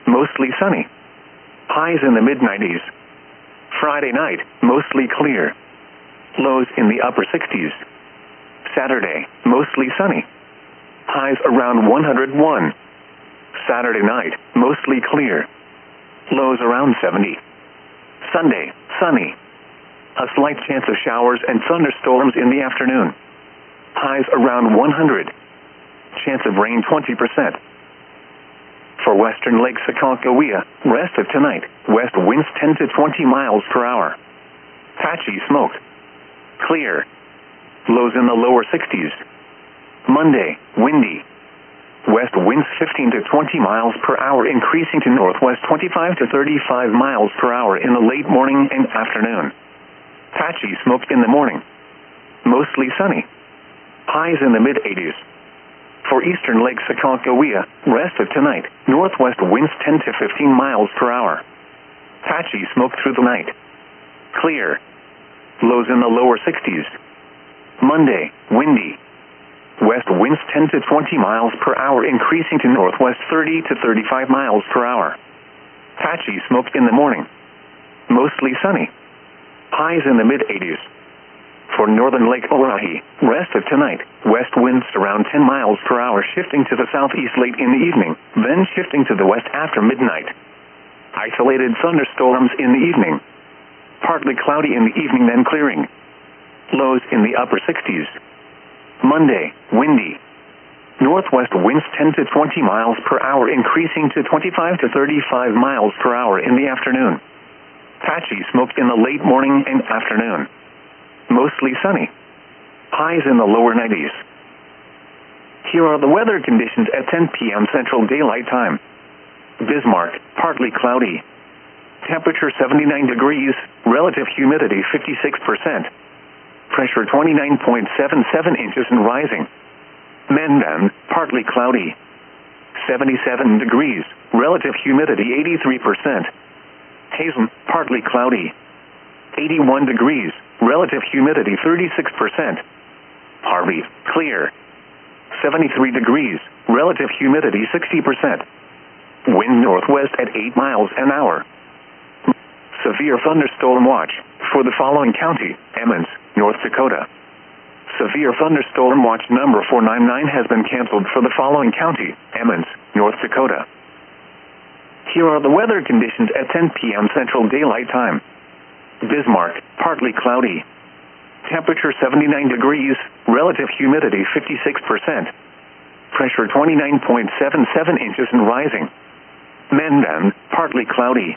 mostly sunny. Highs in the mid-90s. Friday night, mostly clear. Lows in the upper 60s. Saturday, mostly sunny. Highs around 101. Saturday night, mostly clear. Lows around 70. Sunday, sunny. A slight chance of showers and thunderstorms in the afternoon. Highs around 100. Chance of rain 20%. For western Lake Aconcagua, rest of tonight, west winds 10 to 20 miles per hour. Patchy smoke. Clear. Lows in the lower 60s. Monday, windy. West winds 15 to 20 miles per hour, increasing to northwest 25 to 35 miles per hour in the late morning and afternoon. Patchy smoke in the morning. Mostly sunny. Highs in the mid-80s. For eastern Lake Aconcagua, rest of tonight, northwest winds 10 to 15 miles per hour. Patchy smoke through the night. Clear. Lows in the lower 60s. Monday, windy. West winds 10 to 20 miles per hour, increasing to northwest 30 to 35 miles per hour. Patchy smoke in the morning. Mostly sunny. Highs in the mid-80s. For northern Lake Oahe, rest of tonight, west winds around 10 miles per hour, shifting to the southeast late in the evening, then shifting to the west after midnight. Isolated thunderstorms in the evening. Partly cloudy in the evening, then clearing. Lows in the upper 60s. Monday, windy. Northwest winds 10 to 20 miles per hour, increasing to 25 to 35 miles per hour in the afternoon. Patchy smoke in the late morning and afternoon. Mostly sunny. Highs in the lower 90s. Here are the weather conditions at 10 p.m. Central Daylight Time. Bismarck, partly cloudy. Temperature 79 degrees, relative humidity 56%. Pressure 29.77 inches and rising. Mandan, partly cloudy. 77 degrees, relative humidity 83%. Hazen, partly cloudy. 81 degrees, relative humidity 36%. Harvey, clear. 73 degrees, relative humidity 60%. Wind northwest at 8 miles an hour. Severe thunderstorm watch for the following county: Emmons, North Dakota. Severe thunderstorm watch number 499 has been canceled for the following county: Emmons, North Dakota. Here are the weather conditions at 10 p.m. Central Daylight Time. Bismarck, partly cloudy. Temperature 79 degrees, relative humidity 56%. Pressure 29.77 inches and rising. Mandan, partly cloudy.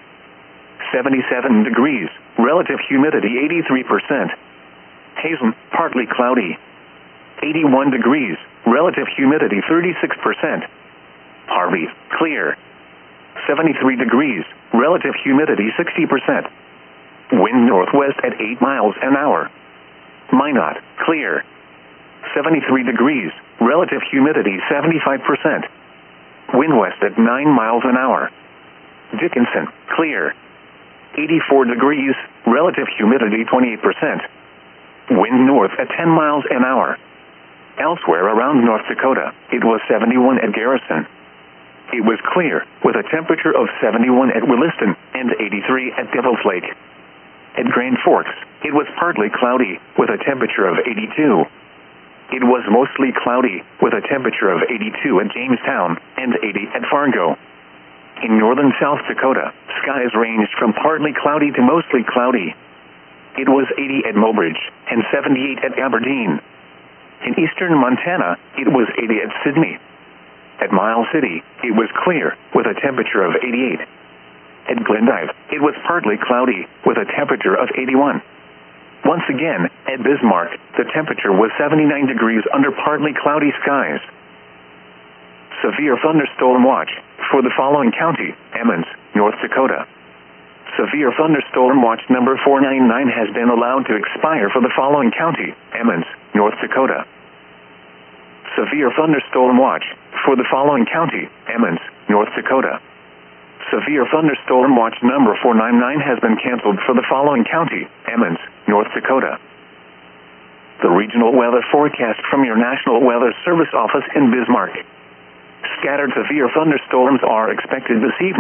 77 degrees, relative humidity 83%. Hazen, partly cloudy. 81 degrees, relative humidity 36%. Harvey, clear. 73 degrees, relative humidity 60%. Wind northwest at 8 miles an hour. Minot, clear. 73 degrees, relative humidity 75%. Wind west at 9 miles an hour. Dickinson, clear. 84 degrees, relative humidity 28%. Wind north at 10 miles an hour. Elsewhere around North Dakota, it was 71 at Garrison. It was clear, with a temperature of 71 at Williston and 83 at Devil's Lake. At Grand Forks, it was partly cloudy, with a temperature of 82. It was mostly cloudy, with a temperature of 82 at Jamestown and 80 at Fargo. In northern South Dakota, skies ranged from partly cloudy to mostly cloudy. It was 80 at Mobridge and 78 at Aberdeen. In eastern Montana, it was 80 at Sydney. At Miles City, it was clear, with a temperature of 88. At Glendive, it was partly cloudy, with a temperature of 81. Once again, at Bismarck, the temperature was 79 degrees under partly cloudy skies. Severe thunderstorm watch for the following county: Emmons, North Dakota. Severe thunderstorm watch number 499 has been allowed to expire for the following county: Emmons, North Dakota. Severe thunderstorm watch for the following county: Emmons, North Dakota. Severe thunderstorm watch number 499 has been canceled for the following county: Emmons, North Dakota. The regional weather forecast from your National Weather Service office in Bismarck. Scattered severe thunderstorms are expected this evening.